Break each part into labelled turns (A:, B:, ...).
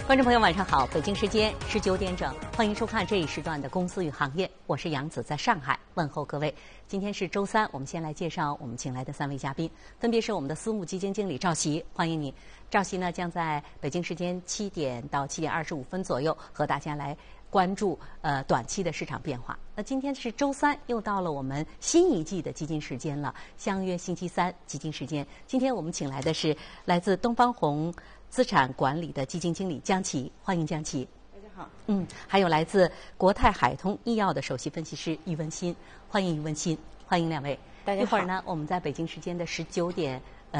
A: 观众朋友晚上好，北京时间19点整，欢迎收看这一时段的公司与行业，我是杨子，在上海问候各位。今天是周三，我们先来介绍我们请来的3位嘉宾，分别是我们的私募基金经理赵琦，欢迎你。赵琦呢将在北京时间7点到7点25分左右和大家来关注短期的市场变化。那今天是周三，又到了我们新一季的基金时间了，相约星期三基金时间。今天我们请来的是来自东方红资产管理的基金经理江琦，欢迎江琦。
B: 大家好。
A: 还有来自国泰海通医药的首席分析师于文新，欢迎于文新，欢迎两位。
B: 大家好。
A: 一会儿呢，我们在北京时间的19点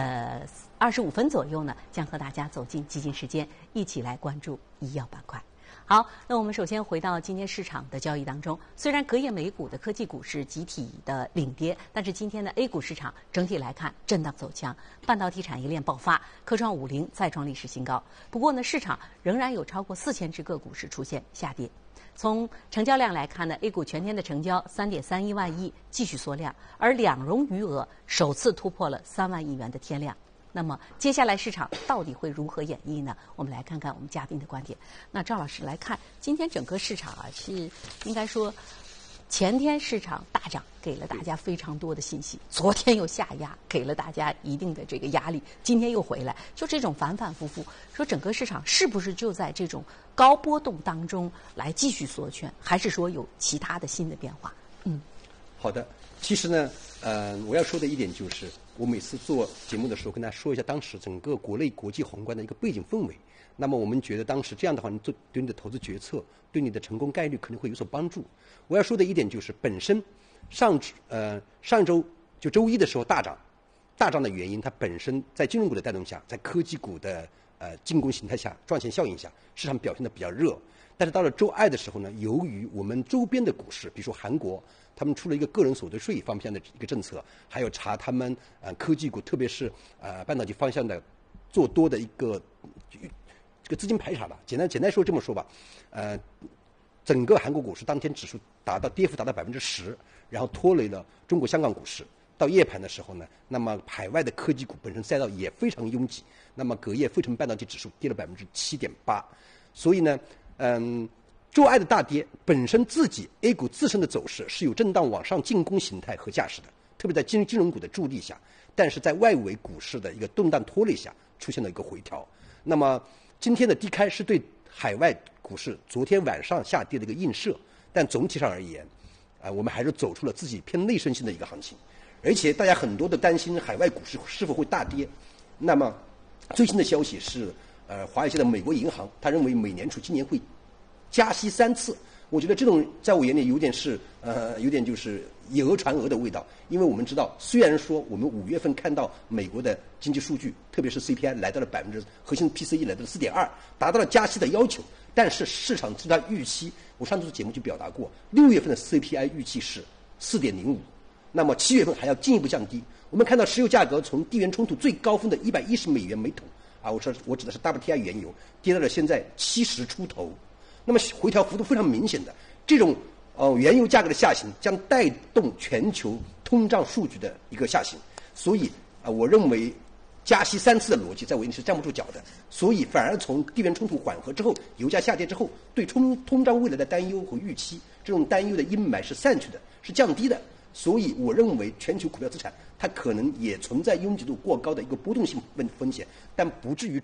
A: 25分左右呢，将和大家走进基金时间，一起来关注医药板块。好，那我们首先回到今天市场的交易当中。虽然隔夜美股的科技股是集体的领跌，但是今天的 A 股市场整体来看震荡走强，半导体产业链爆发，科创50再创历史新高。不过呢，市场仍然有超过4000只个股是出现下跌。从成交量来看呢 ，A 股全天的成交3.31万亿，继续缩量，而两融余额首次突破了3万亿元的天量。那么接下来市场到底会如何演绎呢？我们来看看我们嘉宾的观点。那赵老师来看，今天整个市场是应该说，前天市场大涨，给了大家非常多的信息；昨天又下压，给了大家一定的这个压力；今天又回来，就这种反反复复，说整个市场是不是就在这种高波动当中来继续缩圈，还是说有其他的新的变化？
C: 好的，其实呢，我要说的一点就是，我每次做节目的时候跟大家说一下当时整个国内国际宏观的一个背景氛围。那么我们觉得当时这样的话，你对你的投资决策，对你的成功概率可能会有所帮助。我要说的一点就是，本身上周就周一的时候大涨的原因，它本身在金融股的带动下，在科技股的进攻形态下、赚钱效应下，市场表现的比较热。但是到了周二的时候呢，由于我们周边的股市，比如说韩国，他们出了一个个人所得税方向的一个政策，还有查他们科技股，特别是半导体方向的做多的一个这个资金排查吧。简单说这么说吧，整个韩国股市当天指数跌幅达到10%，然后拖累了中国香港股市。到夜盘的时候呢，那么海外的科技股本身赛道也非常拥挤，那么隔夜费城半导体指数跌了7.8%，所以呢，周二的大跌本身自己 A 股自身的走势是有震荡往上进攻形态和架势的，特别在金融股的助力下，但是在外围股市的一个动荡拖累下出现了一个回调。那么今天的低开是对海外股市昨天晚上下跌的一个映射，但总体上而言，我们还是走出了自己偏内生性的一个行情。而且大家很多的担心海外股市是否会大跌，那么最新的消息是，华尔街的美国银行他认为美联储今年会加息3次。我觉得这种在我眼里有点就是以讹传讹的味道。因为我们知道，虽然说我们5月份看到美国的经济数据，特别是 CPI 来到了核心 PCE 来到了4.2%，达到了加息的要求，但是市场对它预期，我上次节目就表达过，6月份的 CPI 预期是4.05%。那么7月份还要进一步降低。我们看到石油价格从地缘冲突最高峰的110美元每桶我指的是 WTI 原油，跌到了现在70出头。那么回调幅度非常明显的这种原油价格的下行，将带动全球通胀数据的一个下行。所以我认为加息3次的逻辑在我眼里是站不住脚的。所以反而从地缘冲突缓和之后，油价下跌之后，对通胀未来的担忧和预期，这种担忧的阴霾是散去的，是降低的。所以我认为全球股票资产它可能也存在拥挤度过高的一个波动性风险，但不至于